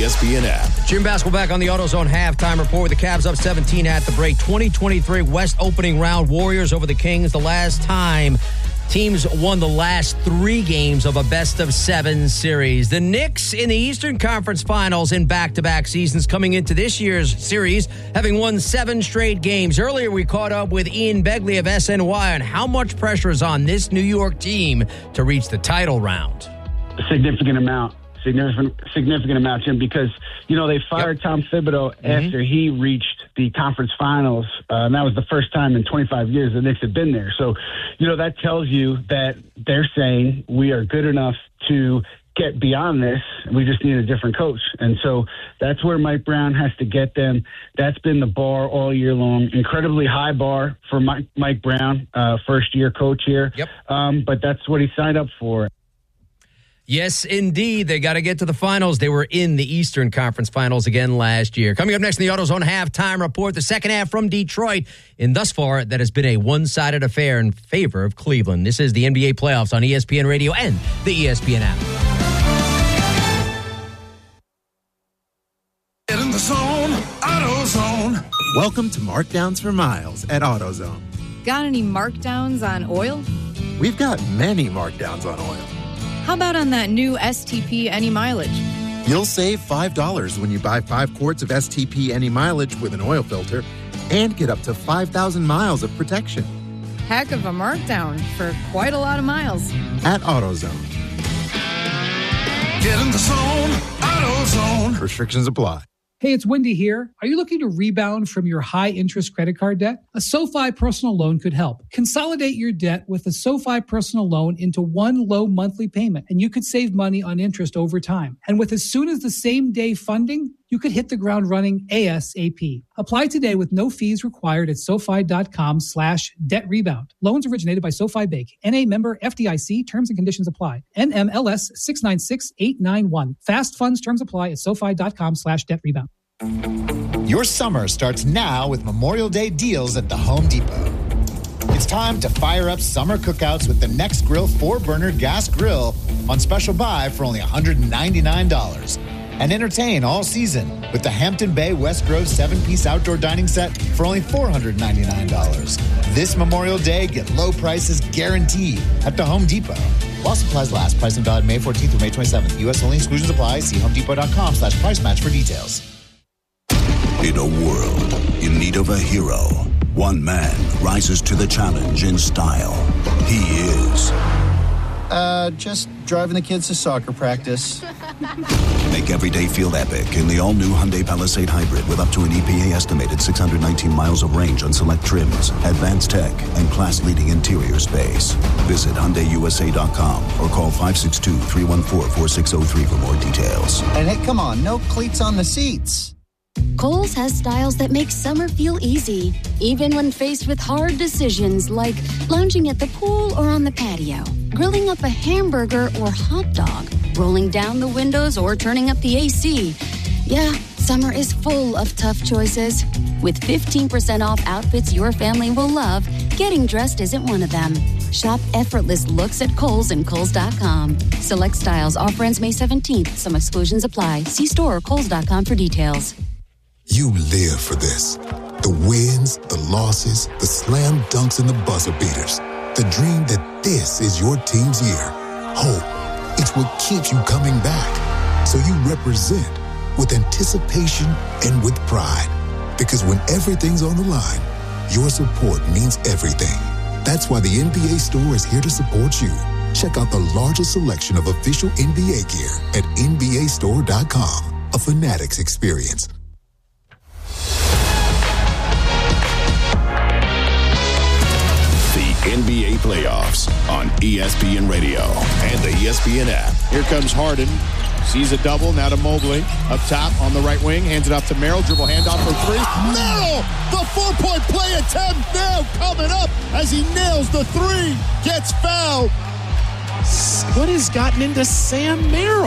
ESPN app. Jim Baskell back on the AutoZone halftime report. The Cavs up 17 at the break. 2023 West opening round. Warriors over the Kings. The last time teams won the last 3 games of a best-of-7 series. The Knicks in the Eastern Conference Finals in back-to-back seasons coming into this year's series, having won 7 straight games. Earlier, we caught up with Ian Begley of SNY on how much pressure is on this New York team to reach the title round. A significant amount, Jim, because, they fired Tom Thibodeau after he reached the conference finals. And that was the first time in 25 years the Knicks had been there. So, that tells you that they're saying we are good enough to get beyond this. We just need a different coach. And so that's where Mike Brown has to get them. That's been the bar all year long. Incredibly high bar for Mike Brown, first-year coach here. Yep. But that's what he signed up for. Yes, indeed. They got to get to the finals. They were in the Eastern Conference Finals again last year. Coming up next in the AutoZone halftime report, the second half from Detroit. And thus far, that has been a one-sided affair in favor of Cleveland. This is the NBA playoffs on ESPN Radio and the ESPN app. Get in the zone, AutoZone. Welcome to Markdowns for Miles at AutoZone. Got any markdowns on oil? We've got many markdowns on oil. How about on that new STP Any Mileage? You'll save $5 when you buy 5 quarts of STP Any Mileage with an oil filter and get up to 5,000 miles of protection. Heck of a markdown for quite a lot of miles. At AutoZone. Get in the zone, AutoZone. Restrictions apply. Hey, it's Wendy here. Are you looking to rebound from your high-interest credit card debt? A SoFi personal loan could help. Consolidate your debt with a SoFi personal loan into one low monthly payment, and you could save money on interest over time. And with as soon as the same day funding, you could hit the ground running ASAP. Apply today with no fees required at SoFi.com/debt rebound. Loans originated by SoFi Bank. NA member FDIC. Terms and conditions apply. NMLS 696891. Fast funds terms apply at SoFi.com/debt rebound. Your summer starts now with Memorial Day deals at the Home Depot. It's time to fire up summer cookouts with the Nextgrill 4-burner gas grill on special buy for only $199. And entertain all season with the Hampton Bay West Grove 7-piece outdoor dining set for only $499. This Memorial Day, get low prices guaranteed at the Home Depot. While supplies last, price and valid May 14th through May 27th. U.S. only, exclusions apply. See homedepot.com/price match for details. In a world in need of a hero, one man rises to the challenge in style. He is... just driving the kids to soccer practice. Make every day feel epic in the all-new Hyundai Palisade Hybrid with up to an EPA-estimated 619 miles of range on select trims, advanced tech, and class-leading interior space. Visit HyundaiUSA.com or call 562-314-4603 for more details. And hey, come on, no cleats on the seats. Kohl's has styles that make summer feel easy, even when faced with hard decisions like lounging at the pool or on the patio, grilling up a hamburger or hot dog, rolling down the windows or turning up the AC. Yeah, summer is full of tough choices. With 15% off outfits your family will love, getting dressed isn't one of them. Shop effortless looks at Kohl's and Kohl's.com. Select styles. Offer ends May 17th. Some exclusions apply. See store or Kohl's.com for details. You live for this. The wins, the losses, the slam dunks, and the buzzer beaters. The dream that this is your team's year. Hope, it's what keeps you coming back. So you represent with anticipation and with pride. Because when everything's on the line, your support means everything. That's why the NBA Store is here to support you. Check out the largest selection of official NBA gear at NBAstore.com. A Fanatics experience. NBA playoffs on ESPN Radio and the ESPN app. Here comes Harden. Sees a double. Now to Mobley. Up top on the right wing. Hands it off to Merrill. Dribble handoff for 3. Merrill! The 4-point play attempt now coming up as he nails the 3. Gets fouled. What has gotten into Sam Merrill?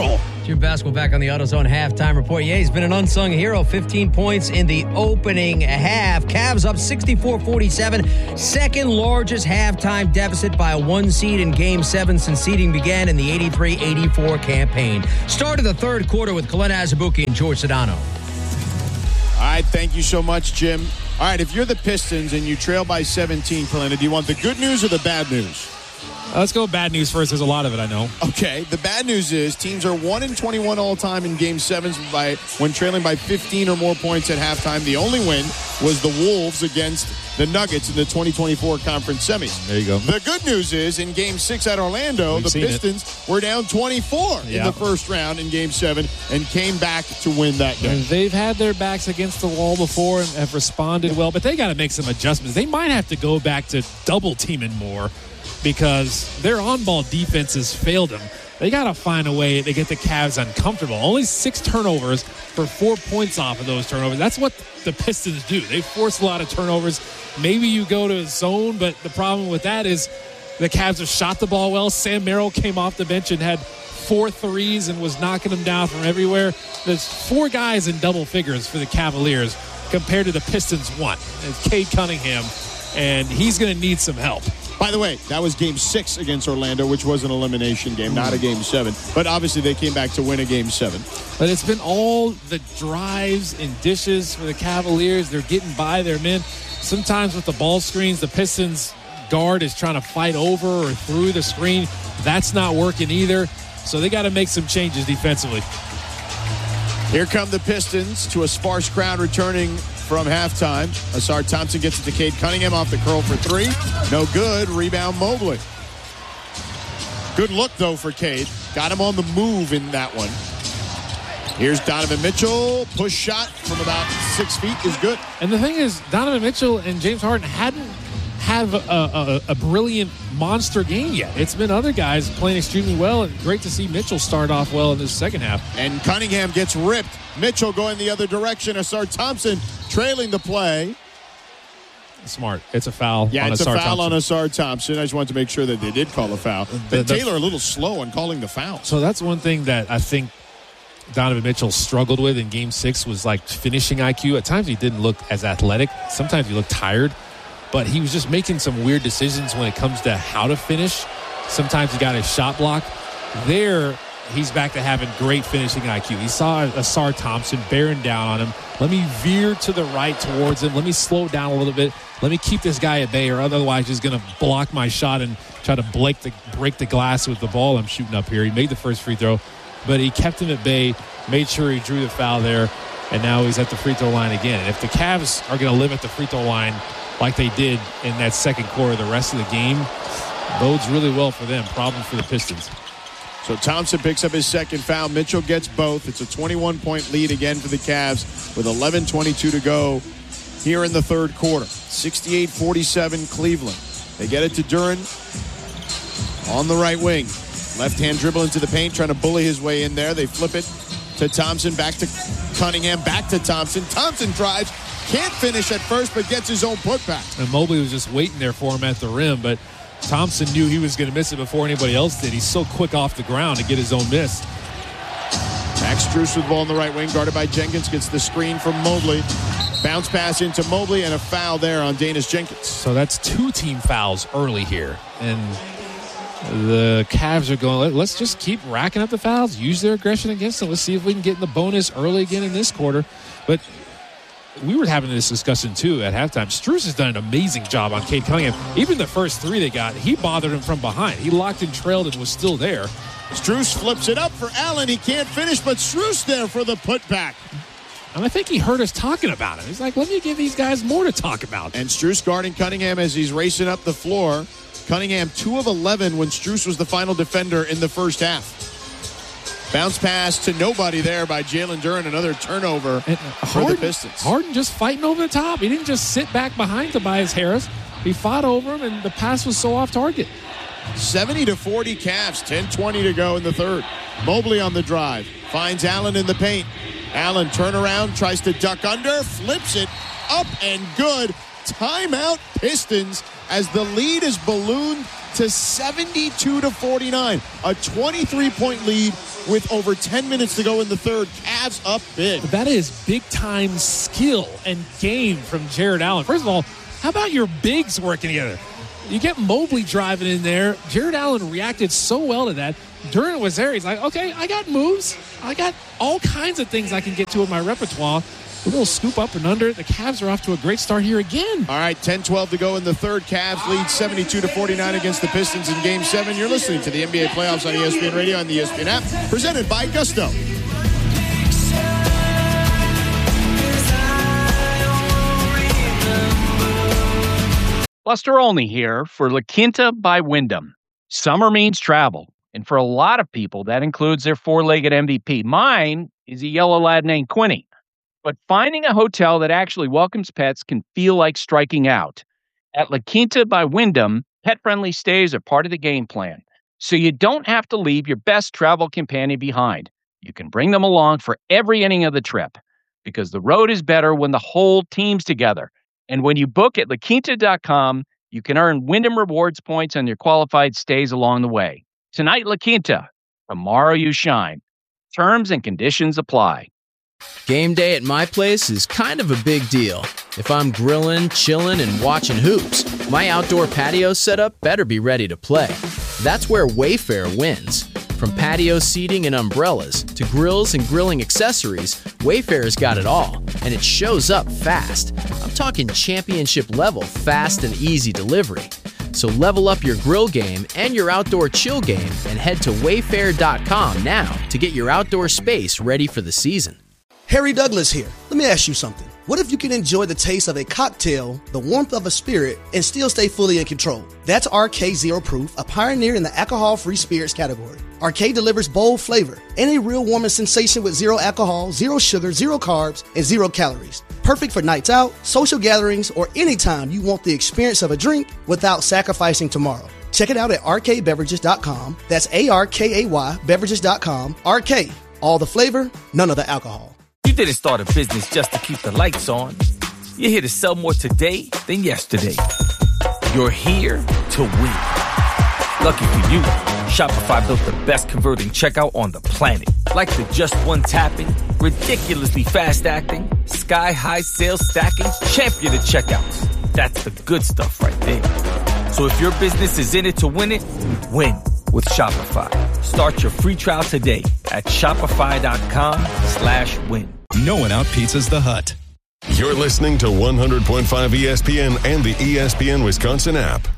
Jim Basketball back on the AutoZone halftime report. Yeah, he's been an unsung hero. 15 points in the opening half. Cavs up 64-47. Second largest halftime deficit by a 1 seed in Game 7 since seeding began in the 83-84 campaign. Started the third quarter with Kalena Azubuike and George Sedano. All right, thank you so much, Jim. All right, if you're the Pistons and you trail by 17, Kalena, do you want the good news or the bad news? Let's go bad news first. There's a lot of it, I know. Okay, the bad news is teams are 1-21 all time in Game 7s when trailing by 15 or more points at halftime. The only win was the Wolves against the Nuggets in the 2024 conference semis. There you go. The good news is in Game 6 at Orlando, the Pistons were down 24 in the first round in Game 7 and came back to win that game. And they've had their backs against the wall before and have responded well, but they got to make some adjustments. They might have to go back to double teaming more, because their on-ball defense has failed them. They got to find a way to get the Cavs uncomfortable. Only 6 turnovers for 4 points off of those turnovers. That's what the Pistons do. They force a lot of turnovers. Maybe you go to a zone, but the problem with that is the Cavs have shot the ball well. Sam Merrill came off the bench and had 4 threes and was knocking them down from everywhere. There's 4 guys in double figures for the Cavaliers compared to the Pistons' 1. It's Cade Cunningham, and he's going to need some help. By the way, that was Game 6 against Orlando, which was an elimination game, not a Game 7. But obviously they came back to win a Game 7. But it's been all the drives and dishes for the Cavaliers. They're getting by their men. Sometimes with the ball screens, the Pistons guard is trying to fight over or through the screen. That's not working either. So they got to make some changes defensively. Here come the Pistons to a sparse crowd returning from halftime. Asar Thompson gets it to Cade Cunningham off the curl for 3. No good. Rebound Mobley. Good look, though, for Cade. Got him on the move in that one. Here's Donovan Mitchell. Push shot from about 6 feet is good. And the thing is, Donovan Mitchell and James Harden hadn't have a brilliant monster game yet. It's been other guys playing extremely well, and great to see Mitchell start off well in this second half. And Cunningham gets ripped. Mitchell going the other direction. Asar Thompson trailing the play. Smart. It's a foul. Yeah, on it's Asar a foul Thompson. on Asar Thompson. I just wanted to make sure that they did call a foul. But Taylor a little slow on calling the foul. So that's one thing that I think Donovan Mitchell struggled with in Game 6 was like finishing IQ. At times he didn't look as athletic. Sometimes he looked tired. But he was just making some weird decisions when it comes to how to finish. Sometimes he got his shot blocked. There, he's back to having great finishing IQ. He saw Asar Thompson bearing down on him. Let me veer to the right towards him. Let me slow down a little bit. Let me keep this guy at bay, or otherwise he's going to block my shot and try to break the glass with the ball I'm shooting up here. He made the first free throw, but he kept him at bay, made sure he drew the foul there, and now he's at the free throw line again. And if the Cavs are going to live at the free throw line like they did in that second quarter, the rest of the game bodes really well for them. Problem for the Pistons. So Thompson picks up his second foul. Mitchell gets both. It's a 21-point lead again for the Cavs with 11:22 to go here in the third quarter. 68-47 Cleveland. They get it to Duren on the right wing. Left-hand dribble into the paint, trying to bully his way in there. They flip it to Thompson, back to Cunningham, back to Thompson. Thompson drives. Can't finish at first, but gets his own putback. And Mobley was just waiting there for him at the rim, but Thompson knew he was going to miss it before anybody else did. He's so quick off the ground to get his own miss. Max Strus with the ball on the right wing, guarded by Jenkins, gets the screen from Mobley. Bounce pass into Mobley, and a foul there on Danis Jenkins. So that's 2 team fouls early here. And the Cavs are going, let's just keep racking up the fouls, use their aggression against them. Let's see if we can get in the bonus early again in this quarter. But we were having this discussion, too, at halftime. Strus has done an amazing job on Cade Cunningham. Even the first 3 they got, he bothered him from behind. He locked and trailed and was still there. Strus flips it up for Allen. He can't finish, but Strus there for the putback. And I think he heard us talking about it. He's like, let me give these guys more to talk about. And Strus guarding Cunningham as he's racing up the floor. Cunningham 2 of 11 when Strus was the final defender in the first half. Bounce pass to nobody there by Jalen Duren. Another turnover for the Pistons. Harden just fighting over the top. He didn't just sit back behind Tobias Harris. He fought over him, and the pass was so off target. 70-40 Cavs. 10:20 to go in the third. Mobley on the drive. Finds Allen in the paint. Allen turnaround, tries to duck under, flips it up and good. Timeout Pistons as the lead is ballooned to 72-49. A 23-point lead with over 10 minutes to go in the third. Cavs up big. That is big-time skill and game from Jared Allen. First of all, how about your bigs working together? You get Mobley driving in there. Jared Allen reacted so well to that. Durant was there. He's like, okay, I got moves. I got all kinds of things I can get to in my repertoire. A little scoop up and under. The Cavs are off to a great start here again. All right, 10-12 to go in the third. Cavs lead 72-49 against the Pistons in Game 7. You're listening to the NBA playoffs on ESPN Radio and the ESPN app, presented by Gusto. Buster Olney here for La Quinta by Wyndham. Summer means travel, and for a lot of people, that includes their four-legged MVP. Mine is a yellow lab named Quinny. But finding a hotel that actually welcomes pets can feel like striking out. At La Quinta by Wyndham, pet-friendly stays are part of the game plan, so you don't have to leave your best travel companion behind. You can bring them along for every inning of the trip, because the road is better when the whole team's together. And when you book at LaQuinta.com, you can earn Wyndham Rewards points on your qualified stays along the way. Tonight, La Quinta. Tomorrow, you shine. Terms and conditions apply. Game day at my place is kind of a big deal. If I'm grilling, chilling, and watching hoops, my outdoor patio setup better be ready to play. That's where Wayfair wins. From patio seating and umbrellas to grills and grilling accessories, Wayfair's got it all, and it shows up fast. I'm talking championship level fast and easy delivery. So level up your grill game and your outdoor chill game and head to Wayfair.com now to get your outdoor space ready for the season. Harry Douglas here. Let me ask you something. What if you can enjoy the taste of a cocktail, the warmth of a spirit, and still stay fully in control? That's RK Zero Proof, a pioneer in the alcohol-free spirits category. RK delivers bold flavor and a real warming sensation with zero alcohol, zero sugar, zero carbs, and zero calories. Perfect for nights out, social gatherings, or anytime you want the experience of a drink without sacrificing tomorrow. Check it out at rkbeverages.com. That's ARKAY beverages.com. RK, all the flavor, none of the alcohol. You didn't start a business just to keep the lights on. You're here to sell more today than yesterday. You're here to win. Lucky for you, Shopify built the best converting checkout on the planet. Like the just one tapping, ridiculously fast acting, sky-high sales stacking, champion of checkouts. That's the good stuff right there. So if your business is in it to win it, win with Shopify. Start your free trial today at shopify.com/win. No one out-pizzas the Hut. You're listening to 100.5 ESPN and the ESPN Wisconsin app.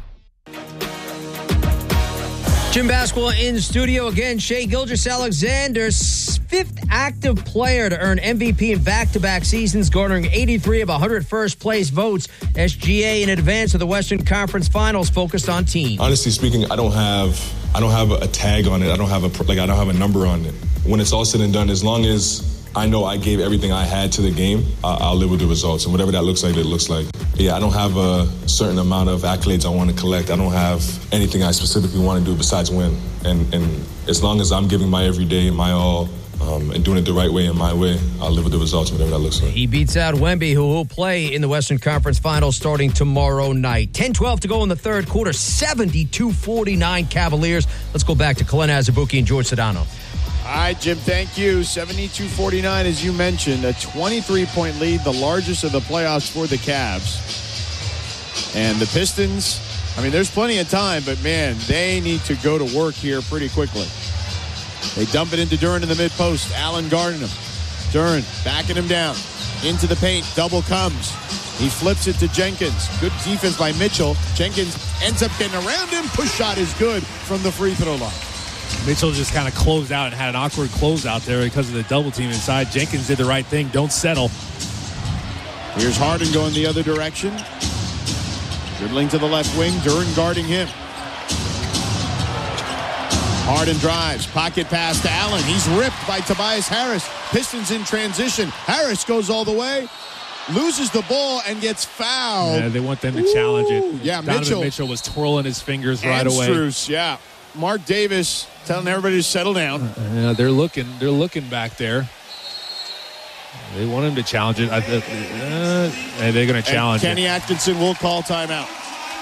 Jim Basketball in studio again. Shai Gilgeous-Alexander, fifth active player to earn MVP in back-to-back seasons, garnering 83 of 101st place votes. SGA in advance of the Western Conference Finals, focused on team. Honestly speaking, I don't have a tag on it. I don't have a number on it. When it's all said and done, as long as I know I gave everything I had to the game, I'll live with the results. And whatever that looks like, it looks like. Yeah, I don't have a certain amount of accolades I want to collect. I don't have anything I specifically want to do besides win. And as long as I'm giving my everyday, my all, and doing it the right way and my way, I'll live with the results, whatever that looks like. He beats out Wemby, who will play in the Western Conference Finals starting tomorrow night. 10-12 to go in the third quarter, 72-49 Cavaliers. Let's go back to Glenn Azubuike and George Sedano. All right, Jim, thank you. 72-49, as you mentioned, a 23-point lead, the largest of the playoffs for the Cavs. And the Pistons, I mean, there's plenty of time, but, man, they need to go to work here pretty quickly. They dump it into Durant in the mid-post. Allen guarding him. Durant backing him down. Into the paint. Double comes. He flips it to Jenkins. Good defense by Mitchell. Jenkins ends up getting around him. Push shot is good from the free throw line. Mitchell just kind of closed out and had an awkward closeout there because of the double team inside. Jenkins did the right thing. Don't settle. Here's Harden going the other direction. Dribbling to the left wing. Durant guarding him. Harden drives. Pocket pass to Allen. He's ripped by Tobias Harris. Pistons in transition. Harris goes all the way. Loses the ball and gets fouled. Yeah, they want them to challenge it. Yeah, Donovan Mitchell was twirling his fingers right away. Strus, yeah. Mark Davis telling everybody to settle down. Yeah, they're looking back there. They want him to challenge it. And they're going to challenge Kenny Atkinson will call timeout.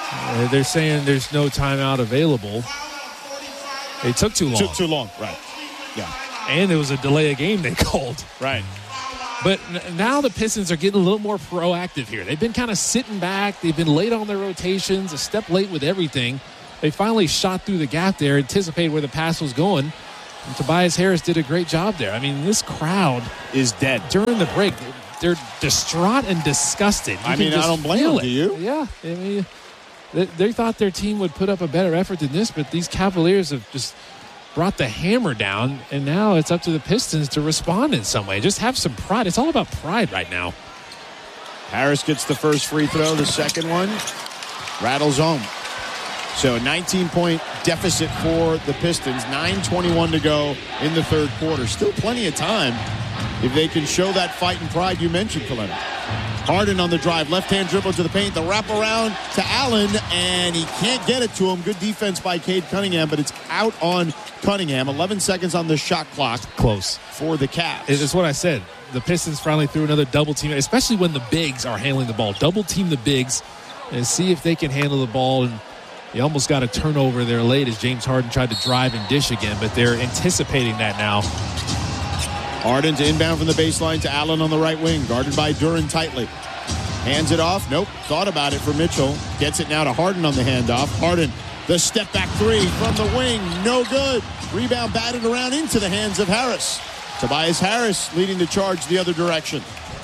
They're saying there's no timeout available. It took too long. Took too long, right. Yeah. And it was a delay of game they called. Right. But now the Pistons are getting a little more proactive here. They've been kind of sitting back. They've been late on their rotations, a step late with everything. They finally shot through the gap there, anticipated where the pass was going. And Tobias Harris did a great job there. I mean, this crowd is dead. During the break, they're distraught and disgusted. I don't blame them, do you? Yeah. I mean, they thought their team would put up a better effort than this, but these Cavaliers have just brought the hammer down, and now it's up to the Pistons to respond in some way. Just have some pride. It's all about pride right now. Harris gets the first free throw. The second one rattles home. So 19-point deficit for the Pistons. 9:21 to go in the third quarter. Still plenty of time if they can show that fight and pride you mentioned, Kalena. Harden on the drive. Left-hand dribble to the paint. The wraparound to Allen, and he can't get it to him. Good defense by Cade Cunningham, but it's out on Cunningham. 11 seconds on the shot clock. Close. For the Cavs. It's what I said. The Pistons finally threw another double team, especially when the bigs are handling the ball. Double team the bigs and see if they can handle the ball. And they almost got a turnover there late as James Harden tried to drive and dish again, but they're anticipating that now. Harden to inbound from the baseline to Allen on the right wing, guarded by Duren tightly. Hands it off. Nope. Thought about it for Mitchell. Gets it now to Harden on the handoff. Harden, the step back three from the wing. No good. Rebound batted around into the hands of Harris. Tobias Harris leading the charge the other direction.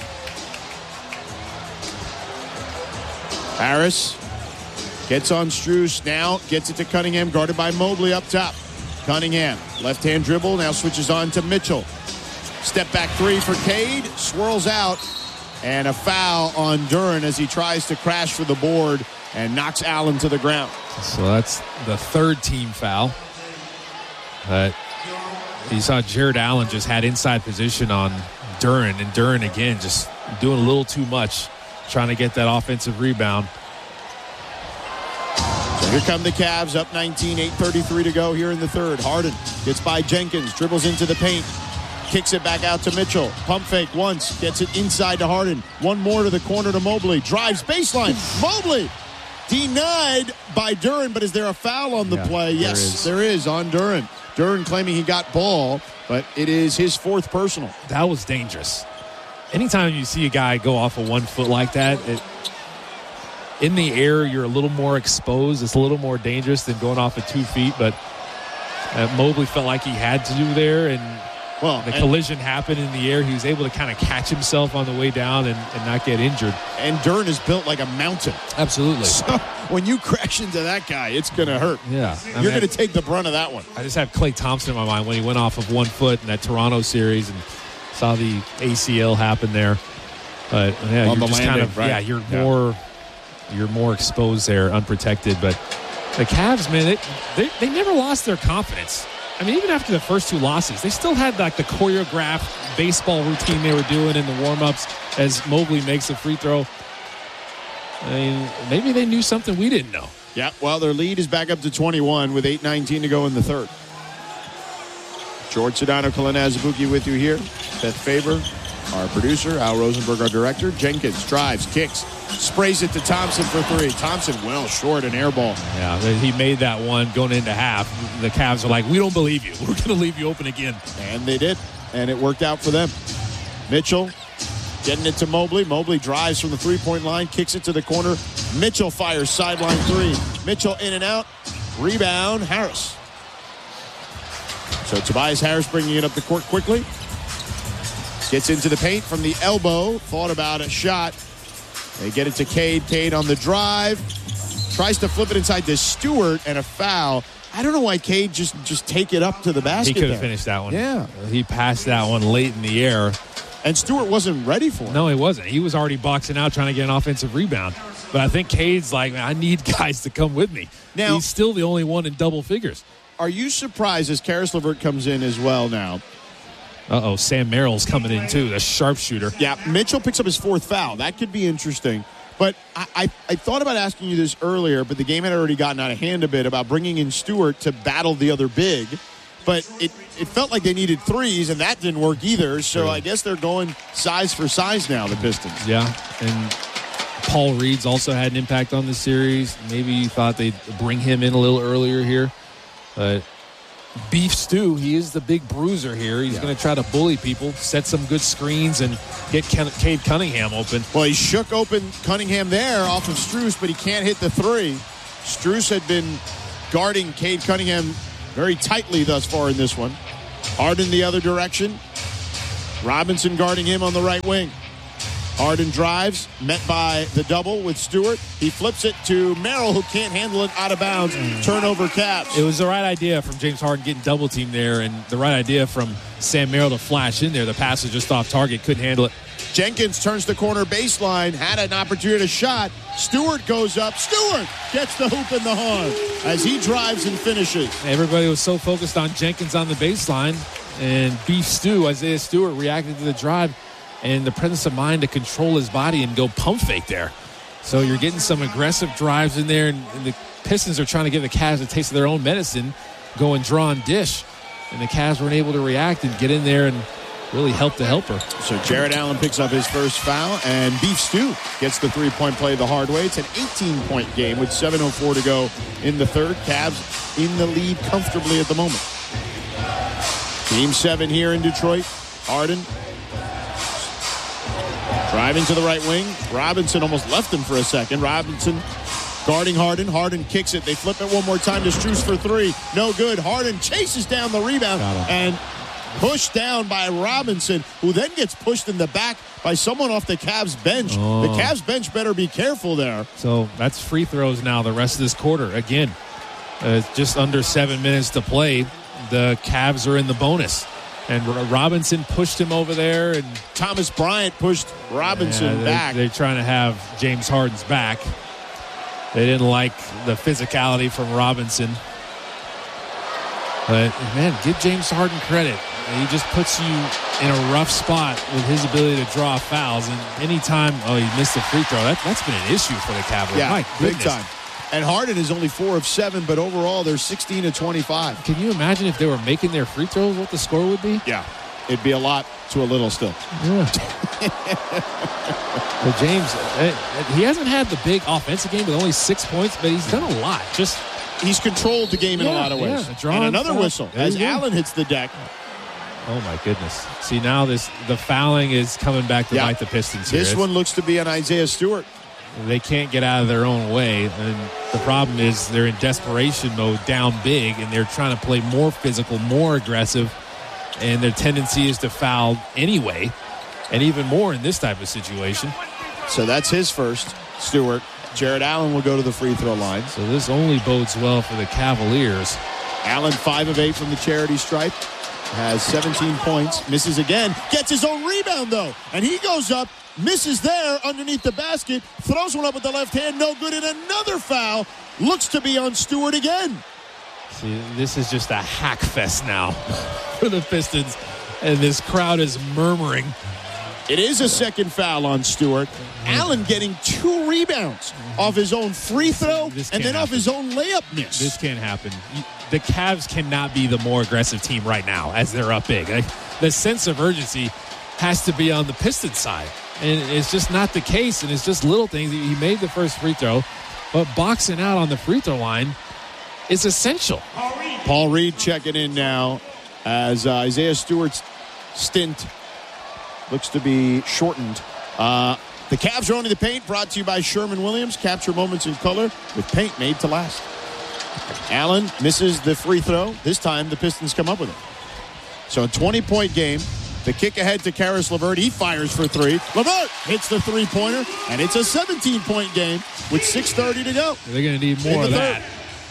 Harris gets on Strus now. Gets it to Cunningham, guarded by Mobley up top. Cunningham, left-hand dribble, now switches on to Mitchell. Step back three for Cade. Swirls out. And a foul on Duren as he tries to crash for the board and knocks Allen to the ground. So that's the third team foul. But you saw Jared Allen just had inside position on Duren. And Duren, again, just doing a little too much, trying to get that offensive rebound. So here come the Cavs, up 19, 8:33 to go here in the third. Harden gets by Jenkins, dribbles into the paint. Kicks it back out to Mitchell. Pump fake once. Gets it inside to Harden. One more to the corner to Mobley. Drives baseline. Mobley denied by Duren, but is there a foul on the play? Yes, there is on Duren. Duren claiming he got ball, but it is his fourth personal. That was dangerous. Anytime you see a guy go off of 1 foot like that, in the air, you're a little more exposed. It's a little more dangerous than going off of 2 feet, but Mobley felt like he had to do there, and the collision happened in the air. He was able to kind of catch himself on the way down and not get injured. And Duren is built like a mountain. Absolutely. So when you crash into that guy, it's going to hurt. Yeah. You're going to take the brunt of that one. I just have Klay Thompson in my mind when he went off of 1 foot in that Toronto series and saw the ACL happen there. But yeah, on you're the just landing, kind of right? You're more exposed there, unprotected. But the Cavs, man, they never lost their confidence. I mean, even after the first two losses, they still had like the choreographed baseball routine they were doing in the warm-ups as Mobley makes a free throw. I mean, maybe they knew something we didn't know. Yeah, well, their lead is back up to 21 with 8:19 to go in the third. George Sedano, Kalena Azubuike with you here. Beth Faber, our producer. Al Rosenberg, our director. Jenkins drives, kicks, sprays it to Thompson for three. Thompson well short, an air ball. Yeah, he made that one going into half. The Cavs are like, we don't believe you. We're going to leave you open again. And they did, and it worked out for them. Mitchell getting it to Mobley. Mobley drives from the three-point line, kicks it to the corner. Mitchell fires sideline three. Mitchell in and out. Rebound, Harris. So Tobias Harris bringing it up the court quickly. Gets into the paint from the elbow. Thought about a shot. They get it to Cade. Cade on the drive. Tries to flip it inside to Stewart, and a foul. I don't know why Cade just take it up to the basket. He could have finished that one. Yeah. He passed that one late in the air. And Stewart wasn't ready for it. No, he wasn't. He was already boxing out trying to get an offensive rebound. But I think Cade's like, man, I need guys to come with me. Now, he's still the only one in double figures. Are you surprised as Karis LeVert comes in as well now? Sam Merrill's coming in too, the sharpshooter. Yeah, Mitchell picks up his fourth foul. That could be interesting. But I thought about asking you this earlier, but the game had already gotten out of hand a bit about bringing in Stewart to battle the other big. But it felt like they needed threes, and that didn't work either. So I guess they're going size for size now, the Pistons. Yeah, and Paul Reed's also had an impact on the series. Maybe you thought they'd bring him in a little earlier here. But Beef Stew, he is the big bruiser here. He's going to try to bully people, set some good screens, and get Cade Cunningham open. Well, he shook open Cunningham there off of Strus, but he can't hit the three. Strus had been guarding Cade Cunningham very tightly thus far in this one. Harden the other direction. Robinson guarding him on the right wing. Harden drives, met by the double with Stewart. He flips it to Merrill, who can't handle it out of bounds. Turnover Cavs. It was the right idea from James Harden getting double teamed there, and the right idea from Sam Merrill to flash in there. The pass was just off target, couldn't handle it. Jenkins turns the corner baseline, had an opportunity to shot. Stewart goes up. Stewart gets the hoop in the horn as he drives and finishes. Everybody was so focused on Jenkins on the baseline, and Beef Stew, Isaiah Stewart, reacted to the drive and the presence of mind to control his body and go pump fake there. So you're getting some aggressive drives in there, and the Pistons are trying to give the Cavs a taste of their own medicine, go and draw and dish. And the Cavs weren't able to react and get in there and really help the helper. So Jared Allen picks up his first foul, and Beef Stew gets the three-point play the hard way. It's an 18-point game with 7:04 to go in the third. Cavs in the lead comfortably at the moment. Game 7 here in Detroit. Harden driving to the right wing. Robinson almost left him for a second. Robinson guarding Harden. Harden kicks it. They flip it one more time to Strus for three. No good. Harden chases down the rebound and pushed down by Robinson, who then gets pushed in the back by someone off the Cavs bench. The Cavs bench better be careful there. So that's free throws now the rest of this quarter. Again, just under 7 minutes to play. The Cavs are in the bonus. And Robinson pushed him over there, and Thomas Bryant pushed Robinson back. They're trying to have James Harden's back. They didn't like the physicality from Robinson. But, man, give James Harden credit. He just puts you in a rough spot with his ability to draw fouls. And anytime, he missed a free throw, that's been an issue for the Cavaliers. Yeah, My big goodness. time. And Harden is only 4 of 7, but overall they're 16 of 25. Can you imagine if they were making their free throws, what the score would be? Yeah, it'd be a lot to a little still. Yeah. But James, he hasn't had the big offensive game with only 6 points, but he's done a lot. He's controlled the game in a lot of ways. And another whistle as Allen hits the deck. Oh, my goodness. See, now the fouling is coming back to bite the Pistons here. This one looks to be on Isaiah Stewart. They can't get out of their own way, and the problem is they're in desperation mode, down big, and they're trying to play more physical, more aggressive, and their tendency is to foul anyway, and even more in this type of situation. So that's his first, Stewart. Jared Allen will go to the free throw line. So this only bodes well for the Cavaliers. Allen 5 of 8 from the charity stripe. Has 17 points. Misses again. Gets his own rebound, though. And he goes up. Misses there underneath the basket. Throws one up with the left hand. No good. And another foul. Looks to be on Stewart again. See, this is just a hack fest now for the Pistons. And this crowd is murmuring. It is a second foul on Stewart. Allen getting 2 rebounds off his own free throw and then off his own layup miss. This can't happen. The Cavs cannot be the more aggressive team right now as they're up big. The sense of urgency has to be on the Pistons side. And it's just not the case, and it's just little things. He made the first free throw, but boxing out on the free throw line is essential. Paul Reed checking in now as Isaiah Stewart's stint looks to be shortened. The Cavs are owning the paint, brought to you by Sherwin-Williams. Capture moments in color with paint made to last. Allen misses the free throw. This time the Pistons come up with it. So a 20-point game. The kick ahead to Karis LeVert. He fires for 3. LeVert hits the three-pointer, and it's a 17-point game with 6:30 to go. They're going to need more of that.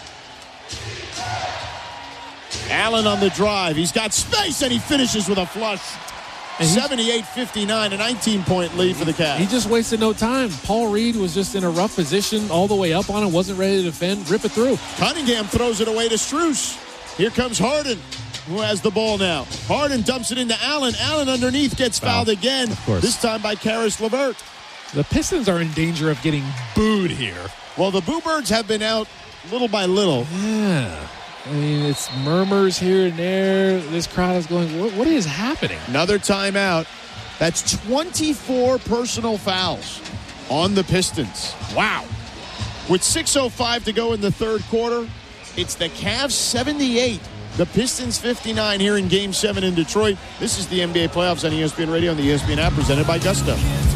Allen on the drive. He's got space, and he finishes with a flush. 78-59, a 19-point lead for the Cavs. He just wasted no time. Paul Reed was just in a rough position all the way up on it, wasn't ready to defend. Rip it through. Cunningham throws it away to Strus. Here comes Harden, who has the ball now. Harden dumps it into Allen. Allen underneath gets fouled again, this time by Karis LeVert. The Pistons are in danger of getting booed here. Well, the Boo Birds have been out little by little. Yeah. I mean, it's murmurs here and there. This crowd is going, what is happening? Another timeout. That's 24 personal fouls on the Pistons. Wow. With 6:05 to go in the third quarter, it's the Cavs 78, the Pistons 59 here in Game 7 in Detroit. This is the NBA playoffs on ESPN Radio and the ESPN app presented by Gusto.